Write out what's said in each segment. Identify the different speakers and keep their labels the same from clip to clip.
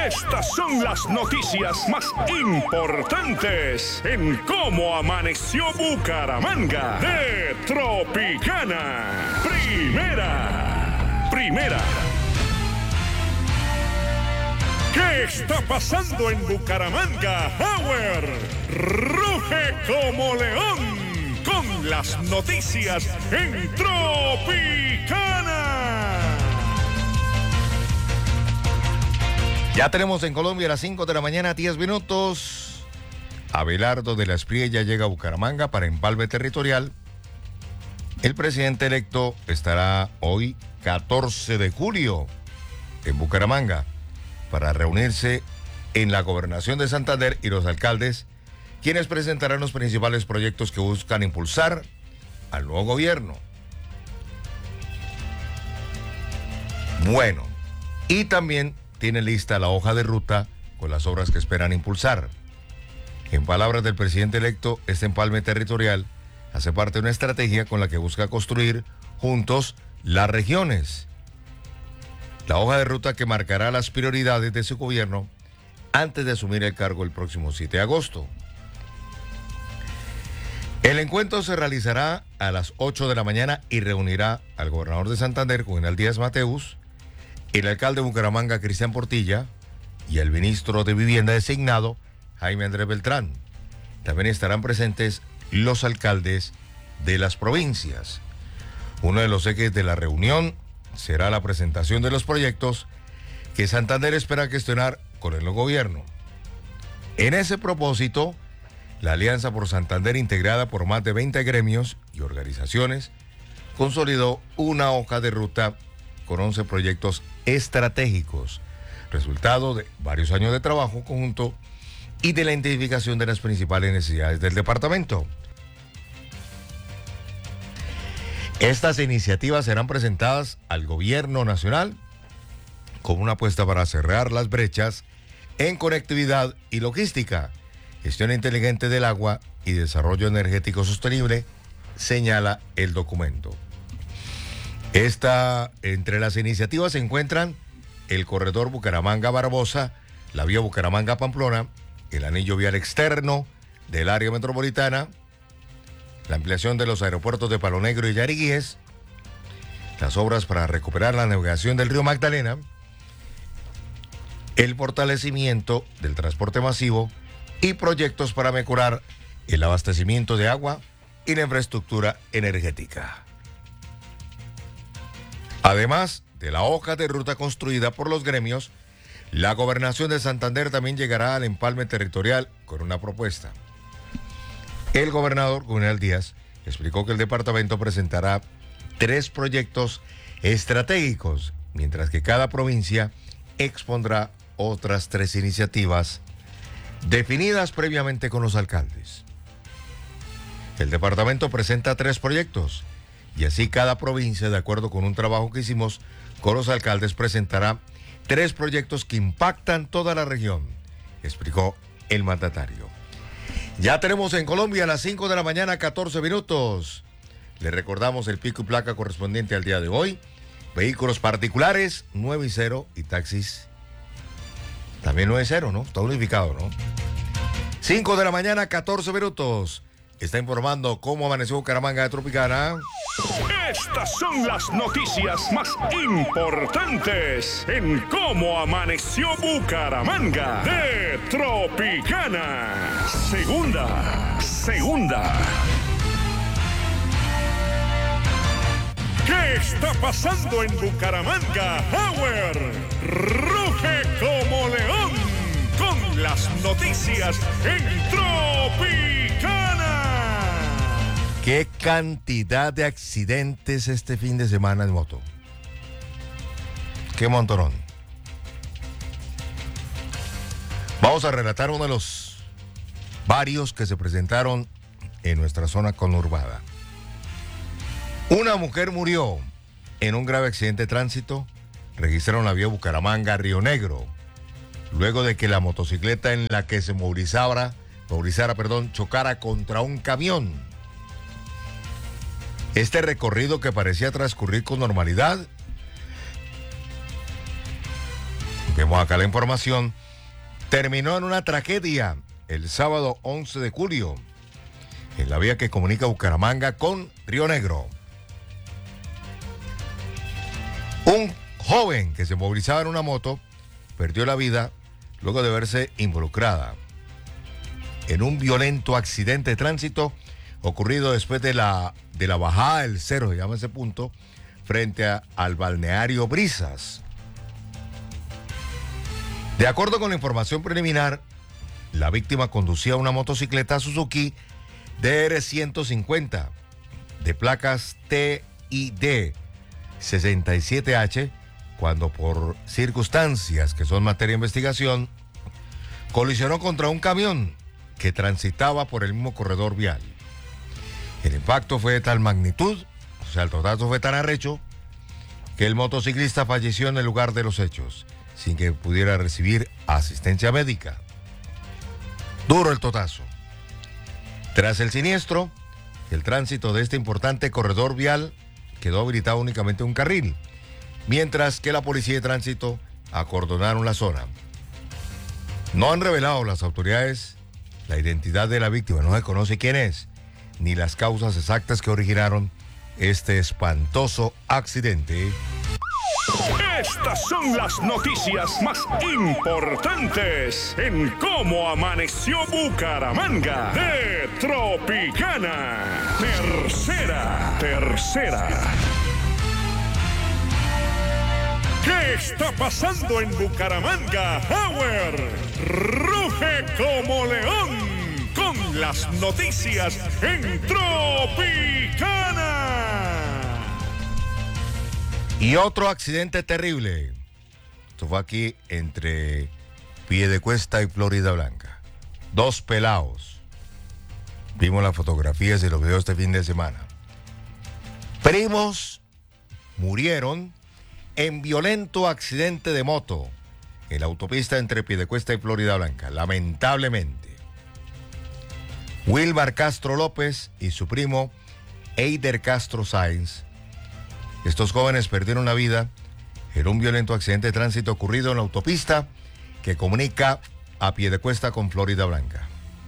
Speaker 1: Estas son las noticias más importantes en cómo amaneció Bucaramanga de Tropicana. Primera. ¿Qué está pasando en Bucaramanga? Howard ruge como león con las noticias en Tropicana.
Speaker 2: Ya tenemos en Colombia a las 5 de la mañana, 10 minutos. Abelardo de la Espriella llega a Bucaramanga para empalme territorial. El presidente electo estará hoy, 14 de julio, en Bucaramanga para reunirse en la Gobernación de Santander y los alcaldes, quienes presentarán los principales proyectos que buscan impulsar al nuevo gobierno. Bueno, y también tiene lista la hoja de ruta con las obras que esperan impulsar. En palabras del presidente electo, este empalme territorial hace parte de una estrategia con la que busca construir juntos las regiones. La hoja de ruta que marcará las prioridades de su gobierno antes de asumir el cargo el próximo 7 de agosto. El encuentro se realizará a las 8 de la mañana y reunirá al gobernador de Santander, Juvenal Díaz Mateus, el alcalde de Bucaramanga, Cristian Portilla, y el ministro de Vivienda designado, Jaime Andrés Beltrán. También estarán presentes los alcaldes de las provincias. Uno de los ejes de la reunión será la presentación de los proyectos que Santander espera gestionar con el nuevo gobierno. En ese propósito, la Alianza por Santander, integrada por más de 20 gremios y organizaciones, consolidó una hoja de ruta con 11 proyectos estratégicos, resultado de varios años de trabajo conjunto y de la identificación de las principales necesidades del departamento. Estas iniciativas serán presentadas al gobierno nacional como una apuesta para cerrar las brechas en conectividad y logística, gestión inteligente del agua y desarrollo energético sostenible, señala el documento. Entre las iniciativas se encuentran el corredor Bucaramanga-Barbosa, la vía Bucaramanga-Pamplona, el anillo vial externo del área metropolitana, la ampliación de los aeropuertos de Palo Negro y Yariguíes, las obras para recuperar la navegación del río Magdalena, el fortalecimiento del transporte masivo y proyectos para mejorar el abastecimiento de agua y la infraestructura energética. Además de la hoja de ruta construida por los gremios, la Gobernación de Santander también llegará al empalme territorial con una propuesta. El gobernador Juvenal Díaz explicó que el departamento presentará 3 proyectos estratégicos, mientras que cada provincia expondrá otras 3 iniciativas definidas previamente con los alcaldes. El departamento presenta 3 proyectos y así cada provincia, de acuerdo con un trabajo que hicimos con los alcaldes, presentará 3 proyectos que impactan toda la región, explicó el mandatario. Ya tenemos en Colombia a las 5 de la mañana, 14 minutos. Le recordamos el pico y placa correspondiente al día de hoy. Vehículos particulares 9 y 0 y taxis también 9 y 0, ¿no? Está unificado, ¿no? 5 de la mañana, 14 minutos. Está informando cómo amaneció Bucaramanga de Tropicana.
Speaker 1: Estas son las noticias más importantes en cómo amaneció Bucaramanga de Tropicana. Segunda. ¿Qué está pasando en Bucaramanga? Howard ruge como león con las noticias en Tropicana.
Speaker 2: ¿Qué cantidad de accidentes este fin de semana en moto? ¡Qué montonón! Vamos a relatar uno de los varios que se presentaron en nuestra zona conurbada. Una mujer murió en un grave accidente de tránsito registrado en la vía Bucaramanga-Río Negro, luego de que la motocicleta en la que se movilizara, chocara contra un camión. Este recorrido, que parecía transcurrir con normalidad, Vemos acá la información. Terminó en una tragedia el sábado 11 de julio en la vía que comunica Bucaramanga con Río Negro. Un joven que se movilizaba en una moto perdió la vida luego de verse involucrada en un violento accidente de tránsito ocurrido después de la bajada del cerro, se llama ese punto, frente al balneario Brisas. De acuerdo con la información preliminar, la víctima conducía una motocicleta Suzuki DR150 de placas TID 67H, cuando por circunstancias que son materia de investigación, colisionó contra un camión que transitaba por el mismo corredor vial. El impacto fue de tal magnitud, o sea, el totazo fue tan arrecho, que el motociclista falleció en el lugar de los hechos, sin que pudiera recibir asistencia médica. Duro el totazo. Tras el siniestro, el tránsito de este importante corredor vial quedó habilitado únicamente un carril, mientras que la policía de tránsito acordonaron la zona. No han revelado las autoridades la identidad de la víctima, no se conoce quién es, ni las causas exactas que originaron este espantoso accidente.
Speaker 1: Estas son las noticias más importantes en cómo amaneció Bucaramanga de Tropicana. Tercera. ¿Qué está pasando en Bucaramanga? Power ruge como león con las noticias en Tropicana.
Speaker 2: Y otro accidente terrible. Esto fue aquí entre Piedecuesta y Florida Blanca. 2 pelados. Vimos las fotografías y los videos este fin de semana. Primos murieron en violento accidente de moto en la autopista entre Piedecuesta y Florida Blanca, lamentablemente. Wilmar Castro López y su primo Eider Castro Sáenz. Estos jóvenes perdieron la vida en un violento accidente de tránsito ocurrido en la autopista que comunica a Piedecuesta con Florida Blanca.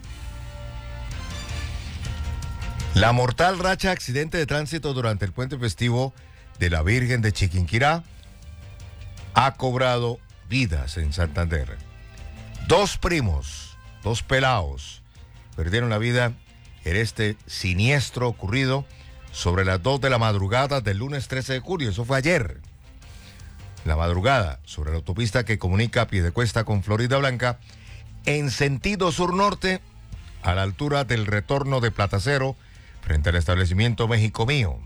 Speaker 2: La mortal racha de accidente de tránsito durante el puente festivo de la Virgen de Chiquinquirá ha cobrado vidas en Santander. 2 primos, 2 pelados, perdieron la vida en este siniestro ocurrido sobre las 2 de la madrugada del lunes 13 de julio. Eso fue ayer. La madrugada, sobre la autopista que comunica Piedecuesta con Florida Blanca, en sentido sur-norte, a la altura del retorno de Platacero, frente al establecimiento México Mío.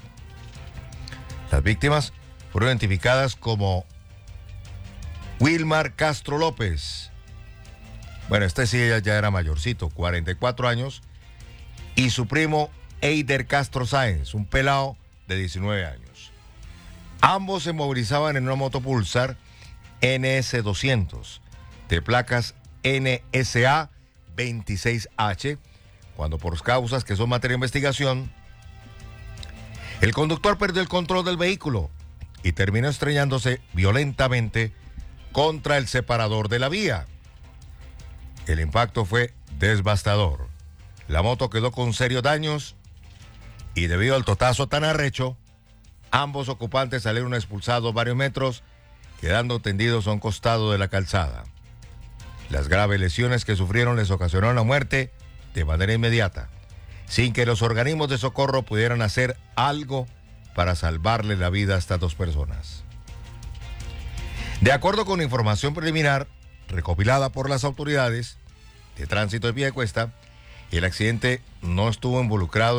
Speaker 2: Las víctimas fueron identificadas como Wilmar Castro López. Bueno, este sí ya era mayorcito, 44 años, y su primo Eider Castro Sáenz, un pelado de 19 años. Ambos se movilizaban en una moto Pulsar NS200 de placas NSA 26H, cuando por causas que son materia de investigación, el conductor perdió el control del vehículo y terminó estrellándose violentamente contra el separador de la vía. El impacto fue devastador. La moto quedó con serios daños y debido al totazo tan arrecho, ambos ocupantes salieron expulsados varios metros, quedando tendidos a un costado de la calzada. Las graves lesiones que sufrieron les ocasionaron la muerte de manera inmediata, sin que los organismos de socorro pudieran hacer algo para salvarle la vida a estas 2 personas. De acuerdo con información preliminar recopilada por las autoridades de tránsito de Piedecuesta, el accidente no estuvo involucrado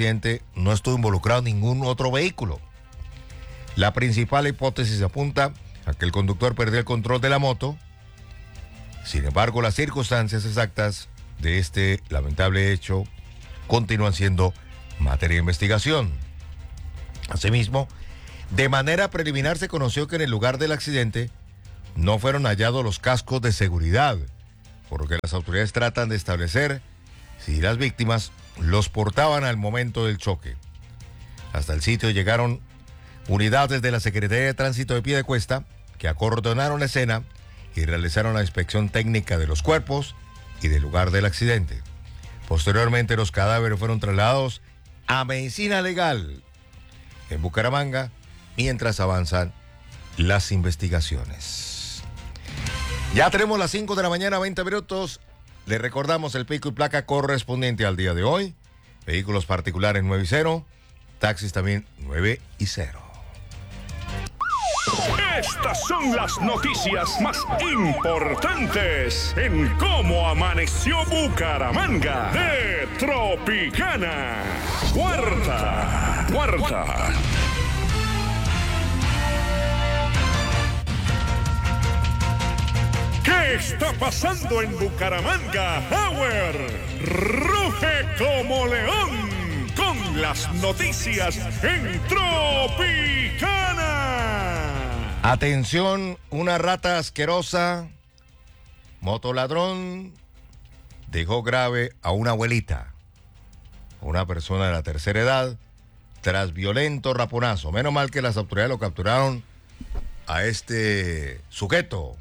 Speaker 2: ningún otro vehículo. La principal hipótesis apunta a que el conductor perdió el control de la moto. Sin embargo, las circunstancias exactas de este lamentable hecho continúan siendo materia de investigación. Asimismo, de manera preliminar se conoció que en el lugar del accidente no fueron hallados los cascos de seguridad, por lo que las autoridades tratan de establecer si las víctimas los portaban al momento del choque. Hasta el sitio llegaron unidades de la Secretaría de Tránsito de Piedecuesta que acordonaron la escena y realizaron la inspección técnica de los cuerpos y del lugar del accidente. Posteriormente, los cadáveres fueron trasladados a medicina legal en Bucaramanga mientras avanzan las investigaciones. Ya tenemos las 5 de la mañana, 20 minutos. Le recordamos el pico y placa correspondiente al día de hoy. Vehículos particulares 9 y 0, taxis también 9 y 0.
Speaker 1: Estas son las noticias más importantes en cómo amaneció Bucaramanga de Tropicana. Cuarta. ¿Qué está pasando en Bucaramanga? Power ruge como león con las noticias en Tropicana.
Speaker 2: Atención, una rata asquerosa, motoladrón, dejó grave a una abuelita, una persona de la tercera edad, tras violento raponazo. Menos mal que las autoridades lo capturaron a este sujeto.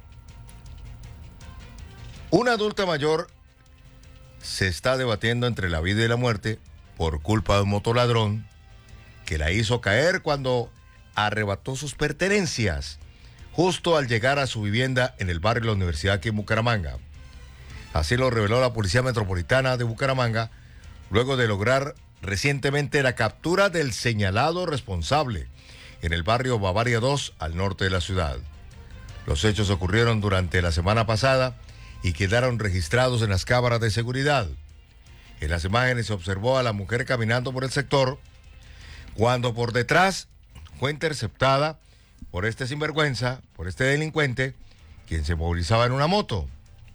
Speaker 2: Una adulta mayor se está debatiendo entre la vida y la muerte por culpa de un motoladrón que la hizo caer cuando arrebató sus pertenencias justo al llegar a su vivienda en el barrio de la Universidad aquí en Bucaramanga. Así lo reveló la Policía Metropolitana de Bucaramanga luego de lograr recientemente la captura del señalado responsable en el barrio Bavaria 2 al norte de la ciudad. Los hechos ocurrieron durante la semana pasada y quedaron registrados en las cámaras de seguridad. En las imágenes se observó a la mujer caminando por el sector cuando por detrás fue interceptada por este sinvergüenza, por este delincuente, quien se movilizaba en una moto.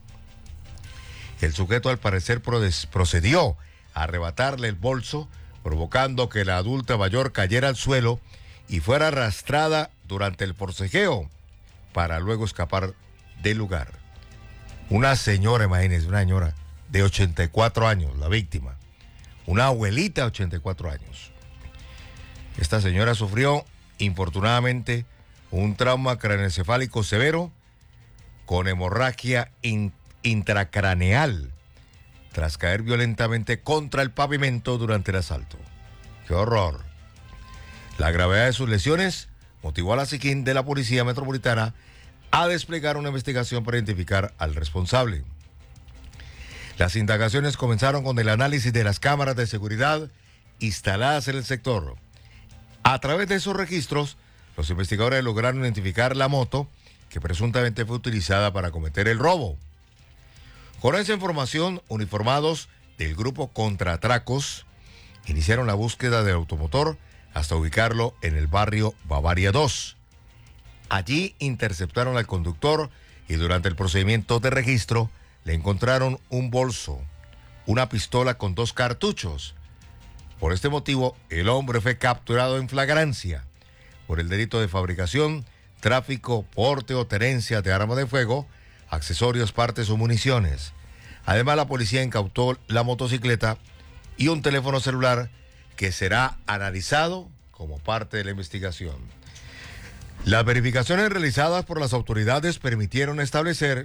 Speaker 2: El sujeto al parecer procedió a arrebatarle el bolso, provocando que la adulta mayor cayera al suelo y fuera arrastrada durante el forcejeo para luego escapar del lugar. Una señora, imagínense, una señora de 84 años, la víctima. Una abuelita de 84 años. Esta señora sufrió, infortunadamente, un trauma craneoencefálico severo con hemorragia intracraneal tras caer violentamente contra el pavimento durante el asalto. ¡Qué horror! La gravedad de sus lesiones motivó a la SICIN de la Policía Metropolitana a desplegar una investigación para identificar al responsable. Las indagaciones comenzaron con el análisis de las cámaras de seguridad instaladas en el sector. A través de esos registros, los investigadores lograron identificar la moto que presuntamente fue utilizada para cometer el robo. Con esa información, uniformados del grupo Contraatracos iniciaron la búsqueda del automotor hasta ubicarlo en el barrio Bavaria 2. Allí interceptaron al conductor y durante el procedimiento de registro le encontraron un bolso, una pistola con 2 cartuchos. Por este motivo, el hombre fue capturado en flagrancia por el delito de fabricación, tráfico, porte o tenencia de arma de fuego, accesorios, partes o municiones. Además, la policía incautó la motocicleta y un teléfono celular que será analizado como parte de la investigación. Las verificaciones realizadas por las autoridades permitieron establecer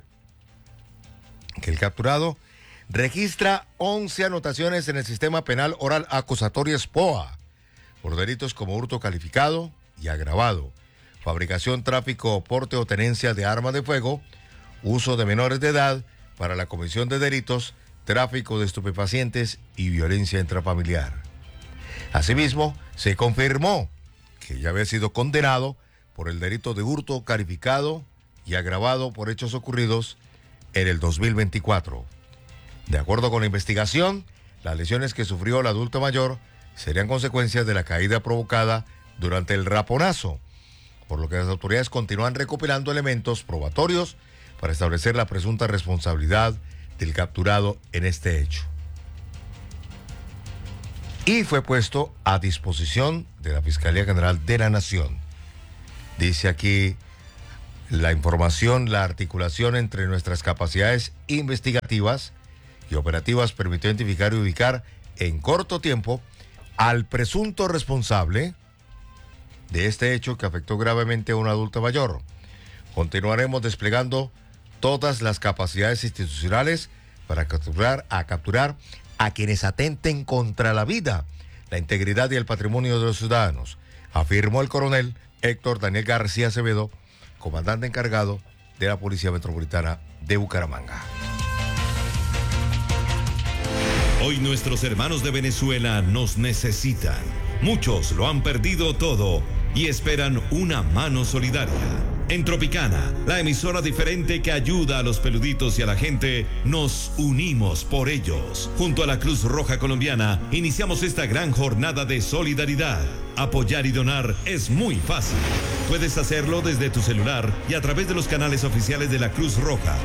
Speaker 2: que el capturado registra 11 anotaciones en el sistema penal oral acusatorio SPOA por delitos como hurto calificado y agravado, fabricación, tráfico, porte o tenencia de arma de fuego, uso de menores de edad para la comisión de delitos, tráfico de estupefacientes y violencia intrafamiliar. Asimismo, se confirmó que ya había sido condenado por el delito de hurto calificado y agravado por hechos ocurridos en el 2024. De acuerdo con la investigación, las lesiones que sufrió la adulta mayor serían consecuencias de la caída provocada durante el raponazo, por lo que las autoridades continúan recopilando elementos probatorios para establecer la presunta responsabilidad del capturado en este hecho. Y fue puesto a disposición de la Fiscalía General de la Nación. Dice aquí la información, la articulación entre nuestras capacidades investigativas y operativas permitió identificar y ubicar en corto tiempo al presunto responsable de este hecho que afectó gravemente a una adulta mayor. Continuaremos desplegando todas las capacidades institucionales para capturar a quienes atenten contra la vida, la integridad y el patrimonio de los ciudadanos, afirmó el coronel Héctor Daniel García Acevedo, comandante encargado de la Policía Metropolitana de Bucaramanga.
Speaker 3: Hoy nuestros hermanos de Venezuela nos necesitan. Muchos lo han perdido todo y esperan una mano solidaria. En Tropicana, la emisora diferente que ayuda a los peluditos y a la gente, nos unimos por ellos. Junto a la Cruz Roja Colombiana, iniciamos esta gran jornada de solidaridad. Apoyar y donar es muy fácil. Puedes hacerlo desde tu celular y a través de los canales oficiales de la Cruz Roja,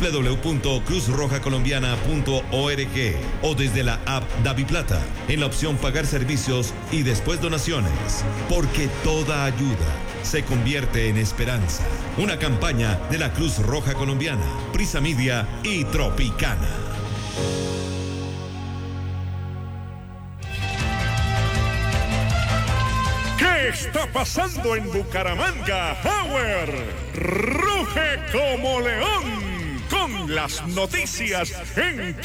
Speaker 3: www.cruzrojacolombiana.org o desde la app DaviPlata, en la opción Pagar servicios y después donaciones. Porque toda ayuda se convierte en esperanza. Una campaña de la Cruz Roja Colombiana, Prisa Media y Tropicana.
Speaker 1: ¿Qué está pasando en Bucaramanga? Howard ruge como león con las noticias en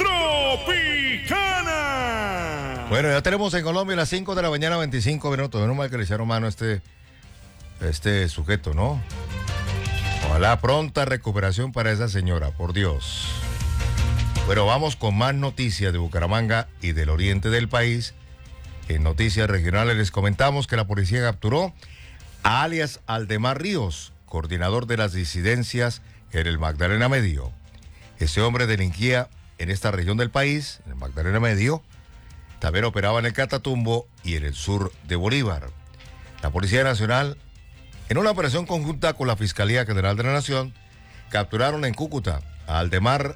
Speaker 1: Tropicana.
Speaker 2: Bueno, ya tenemos en Colombia las 5 de la mañana, 25 minutos. Menos mal que le echaron mano a este sujeto, ¿no? Ojalá pronta recuperación para esa señora, por Dios. Pero vamos con más noticias de Bucaramanga y del oriente del país. En noticias regionales les comentamos que la policía capturó a alias Aldemar Ríos, coordinador de las disidencias en el Magdalena Medio. Este hombre delinquía en esta región del país, en el Magdalena Medio, también operaba en el Catatumbo y en el sur de Bolívar. La Policía Nacional, en una operación conjunta con la Fiscalía General de la Nación, capturaron en Cúcuta a Aldemar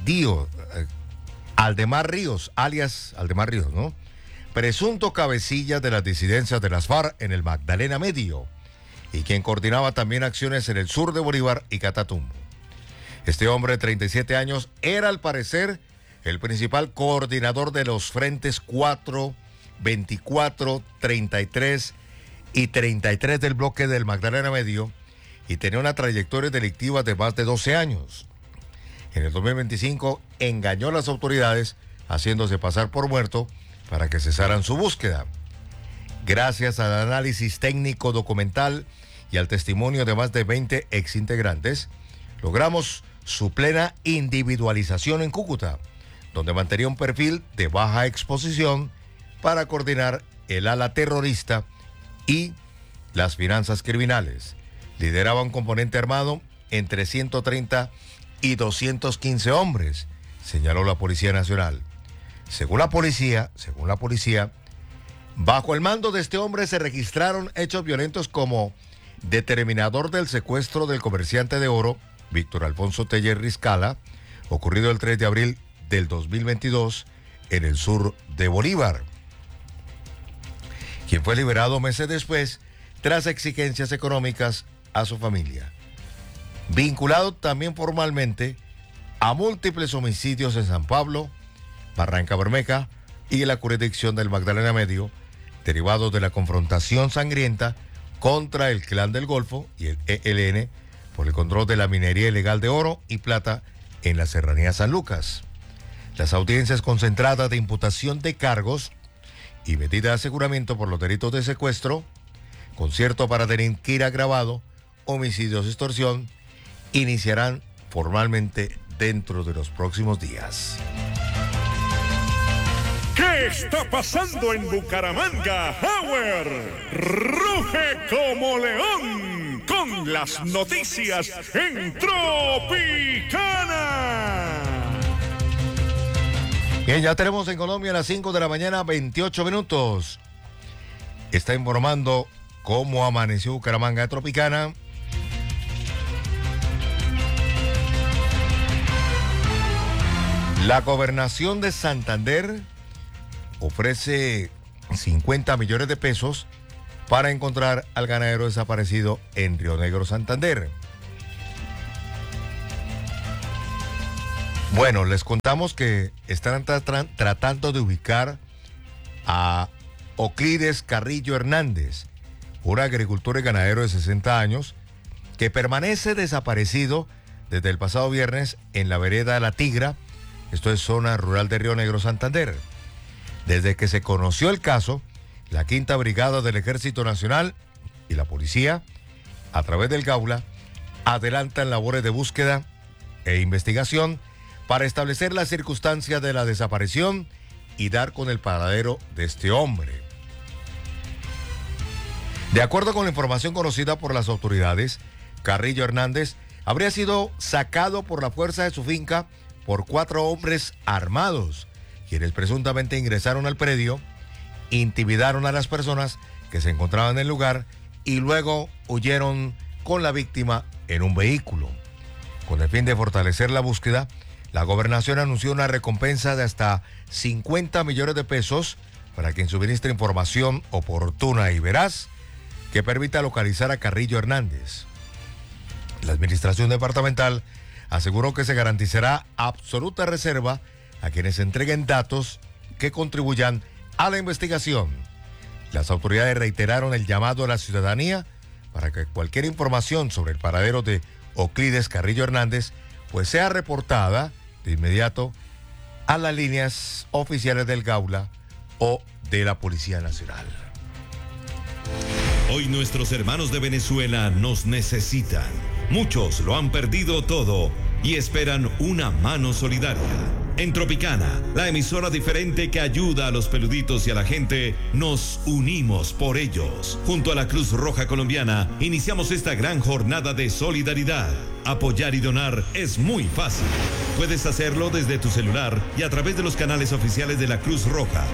Speaker 2: Ríos, alias Aldemar Ríos, ¿no? Presunto cabecilla de las disidencias de las FARC en el Magdalena Medio y quien coordinaba también acciones en el sur de Bolívar y Catatumbo. Este hombre de 37 años era al parecer el principal coordinador de los frentes 4, 24, 33 y 33 del bloque del Magdalena Medio y tenía una trayectoria delictiva de más de 12 años. En el 2025 engañó a las autoridades haciéndose pasar por muerto para que cesaran su búsqueda. Gracias al análisis técnico documental y al testimonio de más de 20 exintegrantes, logramos su plena individualización en Cúcuta, donde mantenía un perfil de baja exposición para coordinar el ala terrorista y las finanzas criminales. Lideraba un componente armado entre 130 y 215 hombres, señaló la Policía Nacional. Según la policía, bajo el mando de este hombre se registraron hechos violentos como determinador del secuestro del comerciante de oro, Víctor Alfonso Teller Riscala, ocurrido el 3 de abril del 2022 en el sur de Bolívar, quien fue liberado meses después tras exigencias económicas a su familia. Vinculado también formalmente a múltiples homicidios en San Pablo, Barranca Bermeja y en la jurisdicción del Magdalena Medio, derivados de la confrontación sangrienta contra el Clan del Golfo y el ELN por el control de la minería ilegal de oro y plata en la serranía San Lucas. Las audiencias concentradas de imputación de cargos y medida de aseguramiento por los delitos de secuestro, concierto para delinquir agravado, homicidios y extorsión, iniciarán formalmente dentro de los próximos días.
Speaker 1: ¿Qué está pasando en Bucaramanga? Howard ruge como león con las noticias en Tropicana.
Speaker 2: Bien, ya tenemos en Colombia a las 5 de la mañana, 28 minutos. Está informando cómo amaneció Bucaramanga Tropicana. La gobernación de Santander ofrece 50 millones de pesos para encontrar al ganadero desaparecido en Río Negro, Santander. Bueno, les contamos que están tratando de ubicar a Oclides Carrillo Hernández, un agricultor y ganadero de 60 años que permanece desaparecido desde el pasado viernes en la vereda La Tigra, esto es zona rural de Río Negro, Santander. Desde que se conoció el caso, la 5ª Brigada del Ejército Nacional y la policía, a través del Gaula, adelantan labores de búsqueda e investigación para establecer las circunstancias de la desaparición y dar con el paradero de este hombre. De acuerdo con la información conocida por las autoridades, Carrillo Hernández habría sido sacado por la fuerza de su finca por 4 hombres armados, quienes presuntamente ingresaron al predio, intimidaron a las personas que se encontraban en el lugar y luego huyeron con la víctima en un vehículo. Con el fin de fortalecer la búsqueda, la gobernación anunció una recompensa de hasta 50 millones de pesos para quien suministre información oportuna y veraz que permita localizar a Carrillo Hernández. La administración departamental aseguró que se garantizará absoluta reserva a quienes entreguen datos que contribuyan a la investigación. Las autoridades reiteraron el llamado a la ciudadanía para que cualquier información sobre el paradero de Euclides Carrillo Hernández pues sea reportada de inmediato a las líneas oficiales del Gaula o de la Policía Nacional.
Speaker 3: Hoy nuestros hermanos de Venezuela nos necesitan. Muchos lo han perdido todo y esperan una mano solidaria. En Tropicana, la emisora diferente que ayuda a los peluditos y a la gente, nos unimos por ellos. Junto a la Cruz Roja Colombiana, iniciamos esta gran jornada de solidaridad. Apoyar y donar es muy fácil. Puedes hacerlo desde tu celular y a través de los canales oficiales de la Cruz Roja,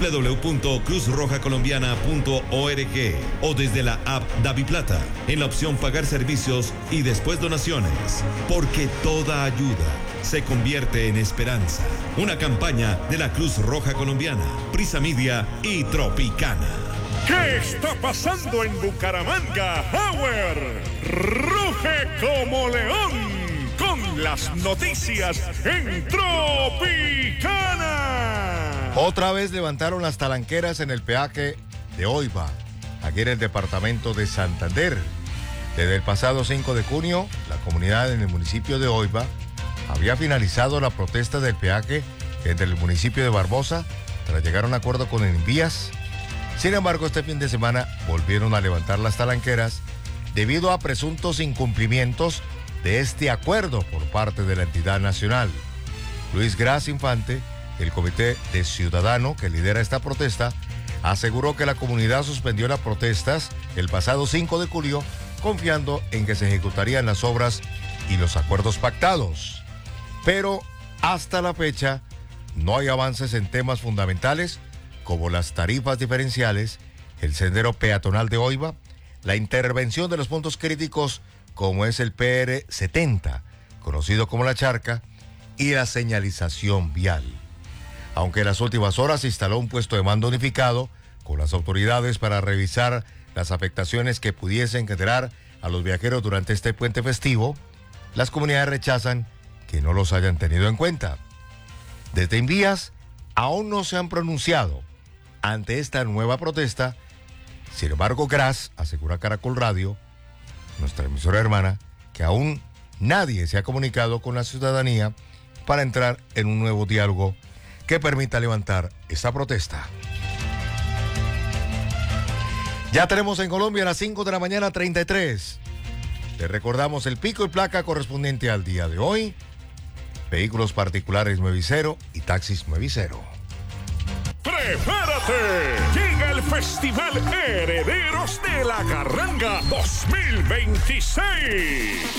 Speaker 3: www.cruzrojacolombiana.org o desde la app DaviPlata, en la opción Pagar servicios y después donaciones. Porque toda ayuda se convierte en esperanza. Una campaña de la Cruz Roja Colombiana, Prisa Media y Tropicana.
Speaker 1: ¿Qué está pasando en Bucaramanga, Howard? Ruge como león con las noticias en Tropicana.
Speaker 2: Otra vez levantaron las talanqueras en el peaje de Oiba, aquí en el departamento de Santander. Desde el pasado 5 de junio, la comunidad en el municipio de Oiba había finalizado la protesta del peaje entre el municipio de Barbosa tras llegar a un acuerdo con Envías. Sin embargo, este fin de semana volvieron a levantar las talanqueras debido a presuntos incumplimientos de este acuerdo por parte de la entidad nacional. Luis Gras Infante, el comité de ciudadano que lidera esta protesta, aseguró que la comunidad suspendió las protestas el pasado 5 de julio, confiando en que se ejecutarían las obras y los acuerdos pactados. Pero hasta la fecha no hay avances en temas fundamentales como las tarifas diferenciales, el sendero peatonal de Oiba, la intervención de los puntos críticos como es el PR70, conocido como La Charca, y la señalización vial. Aunque en las últimas horas se instaló un puesto de mando unificado con las autoridades para revisar las afectaciones que pudiesen generar a los viajeros durante este puente festivo, las comunidades rechazan que no los hayan tenido en cuenta. Desde Envías aún no se han pronunciado ante esta nueva protesta. Sin embargo, Gras asegura a Caracol Radio, nuestra emisora hermana, que aún nadie se ha comunicado con la ciudadanía para entrar en un nuevo diálogo que permita levantar esta protesta. Ya tenemos en Colombia a las 5 de la mañana 33. Les recordamos el pico y placa correspondiente al día de hoy. Vehículos particulares 9 y 0 y taxis 9 y 0.
Speaker 1: ¡Prepárate! Llega el Festival Herederos de la Carranga 2026.